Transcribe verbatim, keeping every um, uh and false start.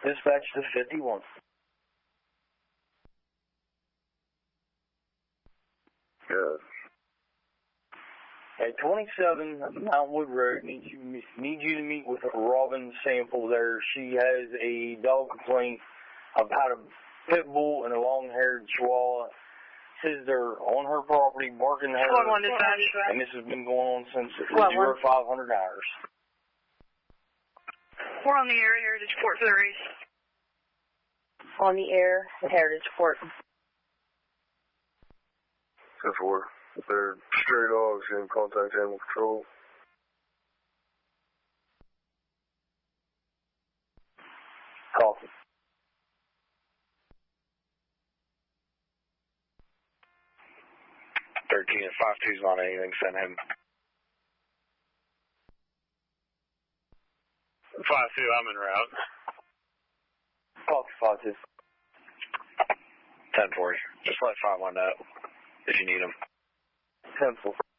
Dispatch to fifty-one. Yes. At twenty-seven Mountwood Road, need you, need you to meet with Robin Sample there. She has a dog complaint about a pit bull and a long-haired chihuahua. Says they're on her property, barking at her, Squad one dispatch. and this has been going on since Squad zero one. five hundred hours. We're on the air, Heritage Port for the race. On the air at Heritage Port. ten four. They're stray dogs in contact animal control. Copy. thirteen and five two's on anything, send him. five two, I'm en route. Copy, five two. ten four, just let five one know if you need him. ten four.